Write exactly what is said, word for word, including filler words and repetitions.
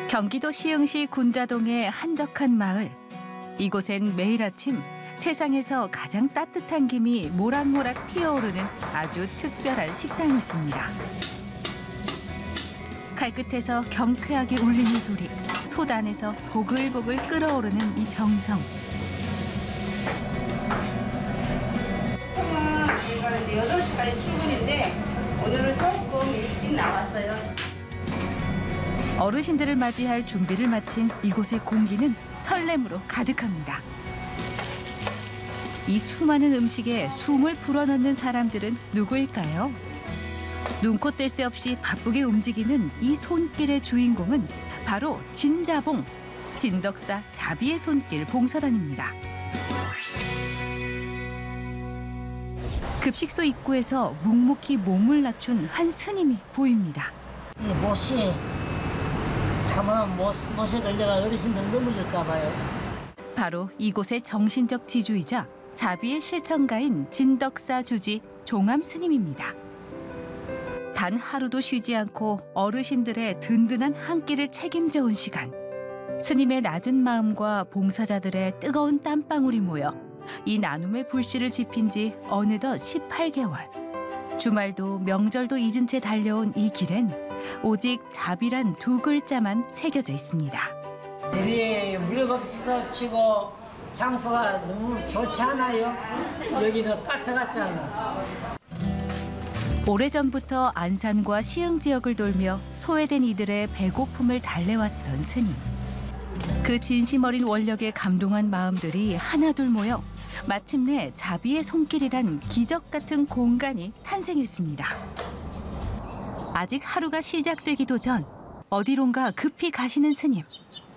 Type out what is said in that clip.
경기도 시흥시 군자동의 한적한 마을. 이곳엔 매일 아침 세상에서 가장 따뜻한 김이 모락모락 피어오르는 아주 특별한 식당이 있습니다. 칼끝에서 경쾌하게 울리는 소리, 솥 안에서 보글보글 끓어오르는 이 정성. 보통은 저희가 이제 여덟 시까지 출근인데 오늘은 조금 일찍 나왔어요. 어르신들을 맞이할 준비를 마친 이곳의 공기는 설렘으로 가득합니다. 이 수많은 음식에 숨을 불어넣는 사람들은 누구일까요? 눈코 뜰 새 없이 바쁘게 움직이는 이 손길의 주인공은 바로 진자봉, 진덕사 자비의 손길 봉사단입니다. 급식소 입구에서 묵묵히 몸을 낮춘 한 스님이 보입니다. 이 못이 잘못하면 못, 못에 걸려가 어르신들 넘어질까 봐요. 바로 이곳의 정신적 지주이자 자비의 실천가인 진덕사 주지 종암 스님입니다. 단 하루도 쉬지 않고 어르신들의 든든한 한 끼를 책임져 온 시간. 스님의 낮은 마음과 봉사자들의 뜨거운 땀방울이 모여 이 나눔의 불씨를 지핀 지 어느덧 십팔 개월. 주말도 명절도 잊은 채 달려온 이 길엔 오직 자비란 두 글자만 새겨져 있습니다. 우리 무력 없어서 치고 장소가 너무 좋지 않아요? 여기는 카페 같잖아. 오래전부터 안산과 시흥 지역을 돌며 소외된 이들의 배고픔을 달래왔던 스님. 그 진심 어린 원력에 감동한 마음들이 하나둘 모여 마침내 자비의 손길이란 기적 같은 공간이 탄생했습니다. 아직 하루가 시작되기도 전 어디론가 급히 가시는 스님.